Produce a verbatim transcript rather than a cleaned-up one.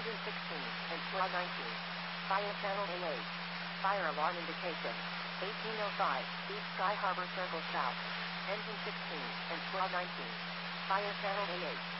Engine sixteen and twelve nineteen. Fire channel A eight. Fire alarm indication. eighteen oh five, East Sky Harbor Circle South. Engine sixteen and twelve nineteen. Fire channel A eight.